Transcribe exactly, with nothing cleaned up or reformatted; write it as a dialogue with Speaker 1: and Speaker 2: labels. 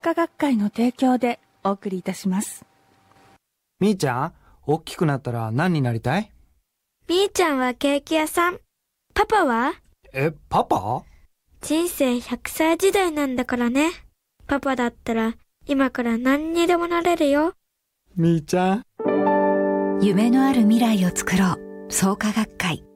Speaker 1: 科学会の提供でお送りいたします。
Speaker 2: みーちゃん、大きくなったら何になりたい？
Speaker 3: みーちゃんはケーキ屋さん。パパは？
Speaker 2: え、パパ？
Speaker 3: 人生ひゃくさい時代なんだからね。パパだったら今から何にでもなれるよ。
Speaker 2: みーちゃん。
Speaker 4: 夢のある未来を作ろう。創価学会。